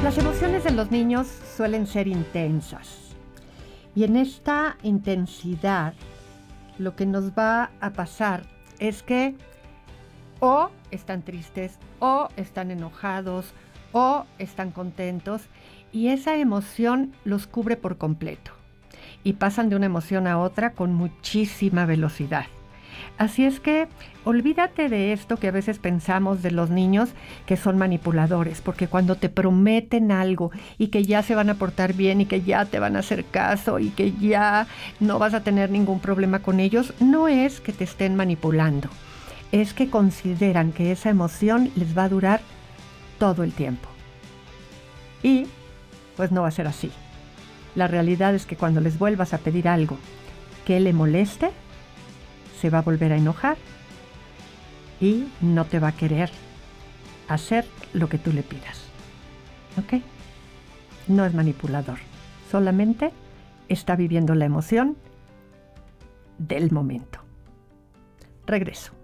Las emociones de los niños suelen ser intensas y en esta intensidad lo que nos va a pasar es que o están tristes o están enojados o están contentos y esa emoción los cubre por completo y pasan de una emoción a otra con muchísima velocidad. Así es que olvídate de esto que a veces pensamos de los niños que son manipuladores, porque cuando te prometen algo y que ya se van a portar bien y que ya te van a hacer caso y que ya no vas a tener ningún problema con ellos, no es que te estén manipulando, es que consideran que esa emoción les va a durar todo el tiempo. Y pues no va a ser así. La realidad es que cuando les vuelvas a pedir algo que le moleste, se va a volver a enojar y no te va a querer hacer lo que tú le pidas. ¿Ok? No es manipulador, solamente está viviendo la emoción del momento. Regreso.